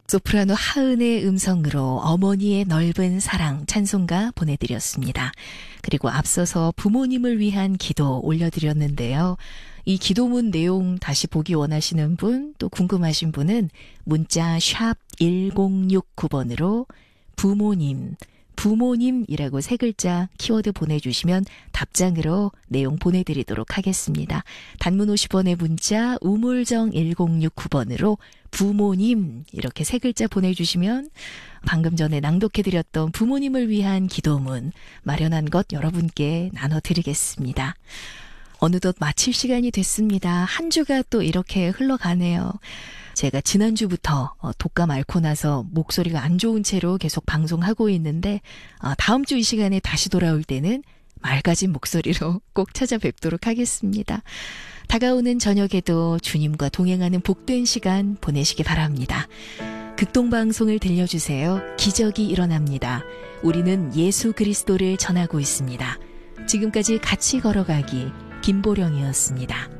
소프라노 하은의 음성으로 어머니의 넓은 사랑 찬송가 보내드렸습니다. 그리고 앞서서 부모님을 위한 기도 올려드렸는데요. 이 기도문 내용 다시 보기 원하시는 분, 또 궁금하신 분은 문자 샵 1069번으로 부모님이라고 세 글자 키워드 보내주시면 답장으로 내용 보내드리도록 하겠습니다. 단문 50원의 문자 우물정 1069번으로 부모님 이렇게 세 글자 보내주시면 방금 전에 낭독해드렸던 부모님을 위한 기도문 마련한 것 여러분께 나눠드리겠습니다. 어느덧 마칠 시간이 됐습니다. 한 주가 또 이렇게 흘러가네요. 제가 지난주부터 독감 앓고 나서 목소리가 안 좋은 채로 계속 방송하고 있는데 다음 주 이 시간에 다시 돌아올 때는 맑아진 목소리로 꼭 찾아뵙도록 하겠습니다. 다가오는 저녁에도 주님과 동행하는 복된 시간 보내시기 바랍니다. 극동방송을 들려주세요. 기적이 일어납니다. 우리는 예수 그리스도를 전하고 있습니다. 지금까지 같이 걸어가기 김보령이었습니다.